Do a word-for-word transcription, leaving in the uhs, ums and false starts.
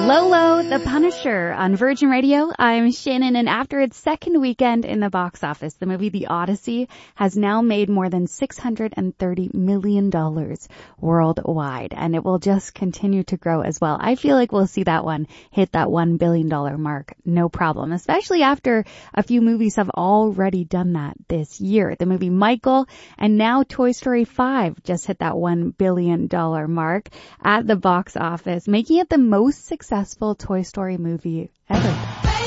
Lolo, the Punisher on Virgin Radio. I'm Shannon, and after its second weekend in the box office, the movie The Odyssey has now made more than six hundred thirty million dollars worldwide, and it will just continue to grow as well. I feel like we'll see that one hit that one billion dollars mark, no problem, especially after a few movies have already done that this year. The movie Michael and now Toy Story five just hit that one billion dollars mark at the box office, making it the most successful Toy Story movie ever.